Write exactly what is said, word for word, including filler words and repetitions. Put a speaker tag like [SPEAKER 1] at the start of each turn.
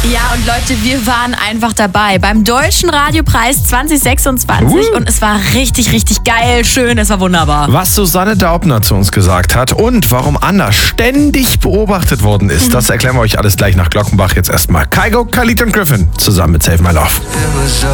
[SPEAKER 1] Ja, und Leute, wir waren einfach dabei beim Deutschen Radiopreis zwanzig sechsundzwanzig
[SPEAKER 2] Uh.
[SPEAKER 1] und es war richtig, richtig geil, schön, es war wunderbar.
[SPEAKER 2] Was Susanne Daubner zu uns gesagt hat und warum Anna ständig beobachtet worden ist, das erklären wir euch alles gleich nach Glockenbach. Jetzt erstmal Kygo, Khalid und Griffin zusammen mit Save My Love.